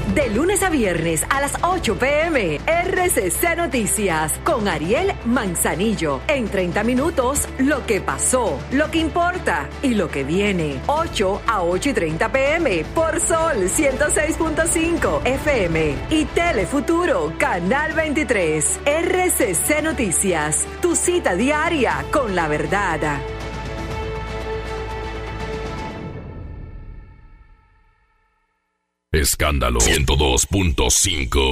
De lunes a viernes a las 8 p.m. RCC Noticias con Ariel Manzanillo. En 30 minutos, lo que pasó, lo que importa y lo que viene. 8 a 8:30 p.m. por Sol 106.5 FM y Telefuturo Canal 23. RCC Noticias, tu cita diaria con la verdad. Escándalo 102.5.